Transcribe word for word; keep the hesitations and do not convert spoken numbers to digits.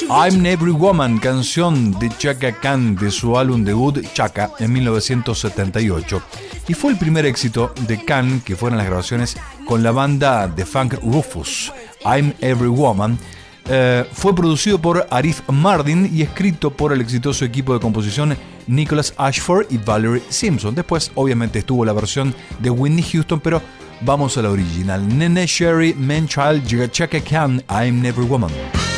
I'm Every Woman, canción de Chaka Khan de su álbum debut Chaka en mil novecientos setenta y ocho. Y fue el primer éxito de Khan, que fueron las grabaciones con la banda de funk Rufus. I'm Every Woman eh, fue producido por Arif Mardin y escrito por el exitoso equipo de composición Nicholas Ashford y Valerie Simpson. Después, obviamente, estuvo la versión de Whitney Houston, pero vamos a la original. Neneh Cherry, Man Child, Chaka Khan, I'm Every Woman.